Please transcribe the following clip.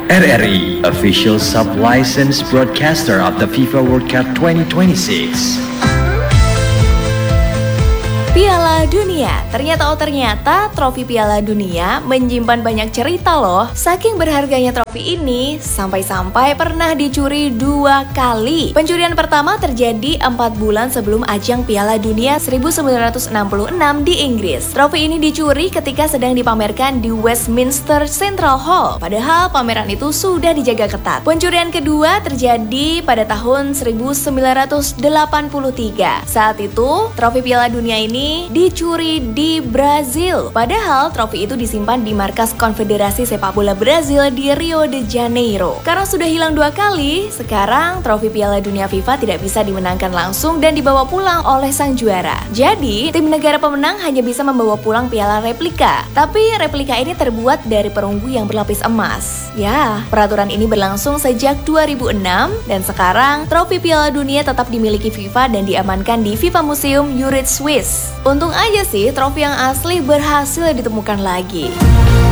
RRI, official sub-licensed broadcaster of the FIFA World Cup 2026. Piala Dunia. Ternyata trofi Piala Dunia menyimpan banyak cerita loh. Saking berharganya trofi ini, sampai-sampai pernah dicuri 2 kali. Pencurian pertama terjadi 4 bulan sebelum ajang Piala Dunia 1966 di Inggris. Trofi ini dicuri ketika sedang dipamerkan di Westminster Central Hall. Padahal pameran itu sudah dijaga ketat. Pencurian kedua terjadi pada tahun 1983. Saat itu, trofi Piala Dunia ini dicuri di Brazil. Padahal trofi itu disimpan di markas Konfederasi Sepak Bola Brazil di Rio de Janeiro. Karena sudah hilang 2 kali, sekarang trofi Piala Dunia FIFA tidak bisa dimenangkan langsung dan dibawa pulang oleh sang juara. Jadi, tim negara pemenang hanya bisa membawa pulang piala replika. Tapi replika ini terbuat dari perunggu yang berlapis emas. Ya, peraturan ini berlangsung sejak 2006 dan sekarang trofi Piala Dunia tetap dimiliki FIFA dan diamankan di FIFA Museum Zurich, Swiss. Untung aja sih trofi yang asli berhasil ditemukan lagi.